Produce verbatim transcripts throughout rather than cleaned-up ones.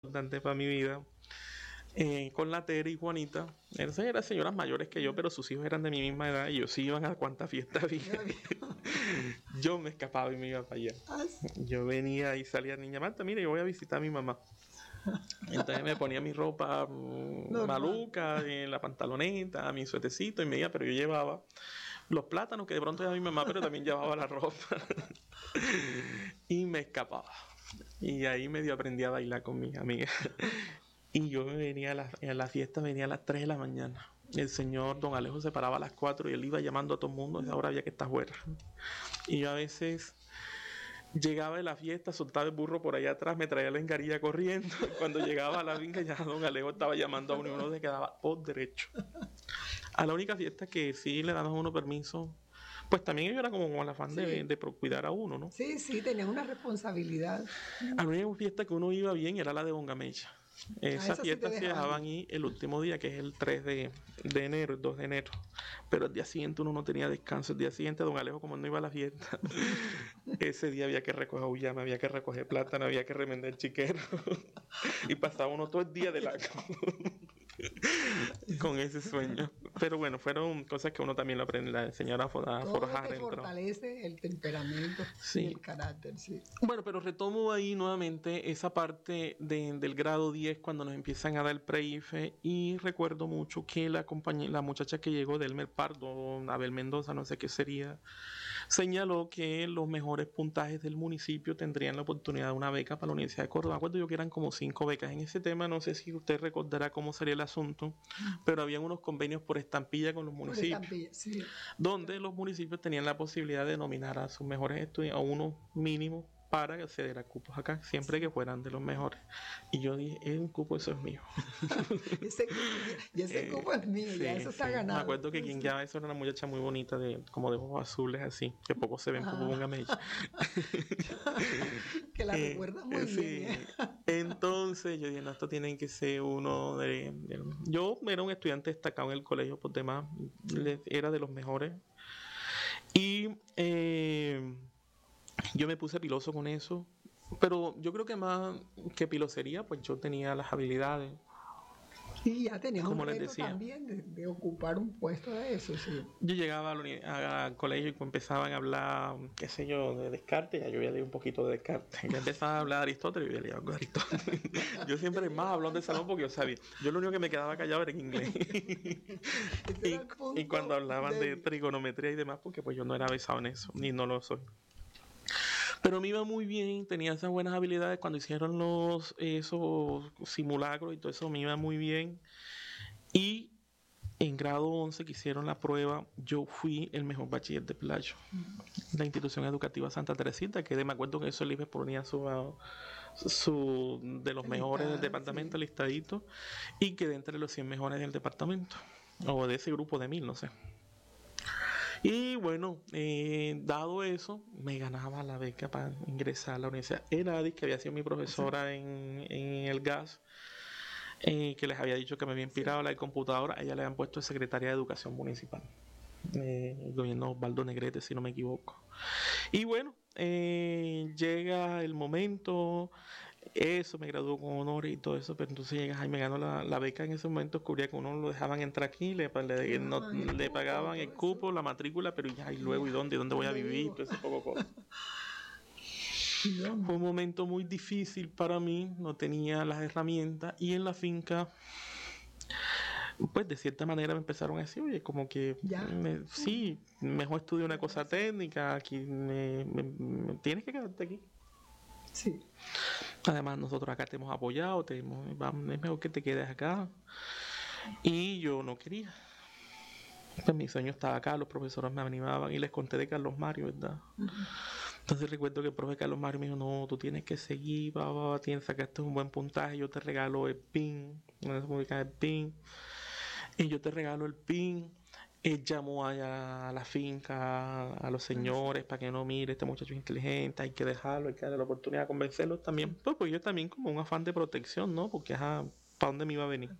importante para mi vida, eh, con la Tere y Juanita. Esas eran señoras mayores que yo, pero sus hijos eran de mi misma edad y ellos sí iban a cuánta fiesta había. Yo me escapaba y me iba para allá. Yo venía y salía, niña Marta, mire, yo voy a visitar a mi mamá. Entonces me ponía mi ropa mm, maluca, en la pantaloneta, mi suetecito y me iba, pero yo llevaba los plátanos que de pronto era mi mamá, pero también llevaba la ropa. Y me escapaba. Y ahí medio aprendí a bailar con mis amigas. Y yo me venía a la, a la fiesta, venía a las tres de la mañana. El señor Don Alejo se paraba a las cuatro y él iba llamando a todo el mundo, a esa hora había que estar fuera. Y yo a veces llegaba de la fiesta, soltaba el burro por allá atrás, me traía la engarilla corriendo. Y cuando llegaba a la finca ya Don Alejo estaba llamando a uno y uno se quedaba por derecho. A la única fiesta que sí le daban a uno permiso, pues también ellos era como con el afán Sí. de, de cuidar a uno, ¿no? Sí, sí, tenías una responsabilidad. A la única fiesta que uno iba bien era la de Bongamecha. Esa esa sí fiesta te se dejaban dejaban ir el último día, que es el tres de, de enero, el dos de enero. Pero el día siguiente uno no tenía descanso. El día siguiente, Don Alejo, como no iba a la fiesta, ese día había que recoger uyama, había que recoger plátano, había que remendar chiquero. Y pasaba uno todo el día de laco con ese sueño. Pero bueno, fueron cosas que uno también lo aprende, la enseñaron a, for- a Todo forjar. te dentro. fortalece el temperamento Sí. y el carácter, sí. Bueno, pero retomo ahí nuevamente esa parte de- del grado diez cuando nos empiezan a dar el pre-I F E y recuerdo mucho que la compañía, la muchacha que llegó de Elmer Pardo, Abel Mendoza, no sé qué sería, señaló que los mejores puntajes del municipio tendrían la oportunidad de una beca para la Universidad de Córdoba. Me acuerdo yo que eran como cinco becas en ese tema, no sé si usted recordará cómo sería el asunto, pero habían unos convenios por estampilla con los Por municipios, estampilla, sí. donde los municipios tenían la posibilidad de nominar a sus mejores estudiantes, a unos mínimos para acceder a cupos acá, siempre que fueran de los mejores. Y yo dije, es un cupo, eso es mío. Ese, y ese Eh, cupo es mío, ya sí, eso está sí. ganado. Me acuerdo que quien Sí. ya eso era una muchacha muy bonita, de, como de ojos azules así, que poco se ven como Ah. Bongamecha. Que la Eh, recuerdas muy sí. bien. ¿eh? Entonces yo dije, no, esto tiene que ser uno de, de- Yo era un estudiante destacado en el colegio, por demás, le- era de los mejores. Y eh, yo me puse piloso con eso, pero yo creo que más que pilosería, pues yo tenía las habilidades. Y ya tenías Como un les reto decía. también de, de ocupar un puesto de eso, sí. Yo llegaba al, uni- a- al colegio y empezaban a hablar, qué sé yo, de Descartes, ya yo había leído un poquito de Descartes. Ya empezaban a hablar de Aristóteles y yo había leído algo de Aristóteles. Yo siempre más hablando del salón porque yo sabía. Yo lo único que me quedaba callado era en inglés. Ese y, era el punto y cuando hablaban de débil. trigonometría y demás, porque pues yo no era besado en eso, ni no lo soy. Pero me iba muy bien, tenía esas buenas habilidades. Cuando hicieron los esos simulacros y todo eso, me iba muy bien. Y en grado once que hicieron la prueba, yo fui el mejor bachiller de Playo. La institución educativa Santa Teresita, que me acuerdo que eso el I F E ponía su, su de los El mejores del listado, departamento, sí. listadito, y quedé entre los cien mejores del departamento, o de ese grupo de mil, no sé. Y bueno, eh, dado eso, me ganaba la beca para ingresar a la universidad. Enadis, que había sido mi profesora en, en el G A S, eh, que les había dicho que me había inspirado sí. la computadora, a ella le habían puesto de secretaria de Educación Municipal. Eh, el gobierno Osvaldo Negrete, si no me equivoco. Y bueno, eh, llega el momento, eso, me graduó con honores y todo eso, pero entonces llega y me ganó la, la beca en ese momento, descubría que uno lo dejaban entrar aquí, le, le, no, le pagaban el cupo, la matrícula, pero ya, y luego, ¿y dónde? ¿Dónde voy a vivir? Todo ese poco cosa. Fue un momento muy difícil para mí, no tenía las herramientas y en la finca, pues de cierta manera me empezaron a decir, oye, como que me, sí, mejor estudia una cosa técnica, aquí me, me, me, tienes que quedarte aquí. Sí. Además nosotros acá te hemos apoyado, te hemos, es mejor que te quedes acá. Y yo no quería. Pues mi sueño estaba acá, los profesores me animaban y les conté de Carlos Mario, ¿verdad? Uh-huh. Entonces recuerdo que el profe Carlos Mario me dijo, no, tú tienes que seguir, va, va, tienes, sacaste un buen puntaje, yo te regalo el pin, no se publica el pin, y yo te regalo el pin. Él llamó allá a la finca, a los señores, para que no mire, este muchacho es inteligente, hay que dejarlo, hay que darle la oportunidad de convencerlos también. Pues, pues yo también como un afán de protección, ¿no? Porque, ajá, ¿para dónde me iba a venir?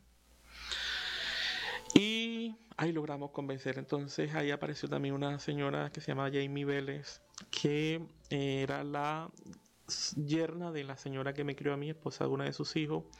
Y ahí logramos convencer. Entonces ahí apareció también una señora que se llama Jamie Vélez, que era la yerna de la señora que me crió a mi esposa, de una de sus hijos.